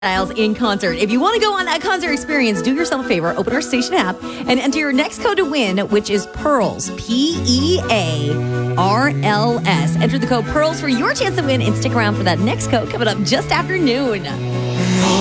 Styles in concert. If you want to go on that concert experience, do yourself a favor, open our station app and enter your next code to win, which is PEARLS, PEARLS. Enter the code PEARLS for your chance to win and stick around for that next code coming up just after noon.